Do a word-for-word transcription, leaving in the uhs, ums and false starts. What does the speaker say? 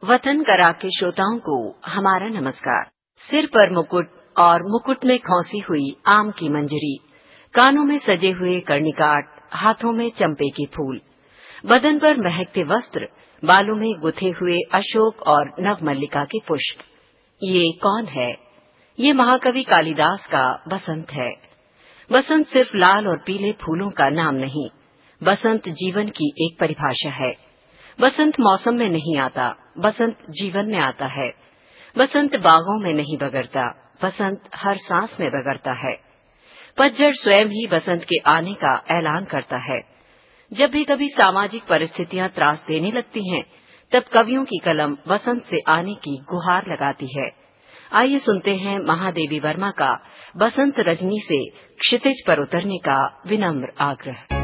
वतन करा के श्रोताओं को हमारा नमस्कार। सिर पर मुकुट और मुकुट में खौंसी हुई आम की मंजरी, कानों में सजे हुए कर्णिकाट, हाथों में चंपे के फूल, बदन पर महकते वस्त्र, बालों में गुथे हुए अशोक और नवमल्लिका के पुष्प। ये कौन है? ये महाकवि कालिदास का बसंत है। बसंत सिर्फ लाल और पीले फूलों का नाम नहीं, बसंत जीवन की एक परिभाषा है। बसंत मौसम में नहीं आता, बसंत जीवन में आता है। बसंत बागों में नहीं बगरता, बसंत हर सांस में बगरता है। पतझड़ स्वयं ही बसंत के आने का ऐलान करता है। जब भी कभी सामाजिक परिस्थितियां त्रास देने लगती हैं, तब कवियों की कलम बसंत से आने की गुहार लगाती है। आइए सुनते हैं महादेवी वर्मा का बसंत रजनी से क्षितिज पर उतरने का विनम्र आग्रह।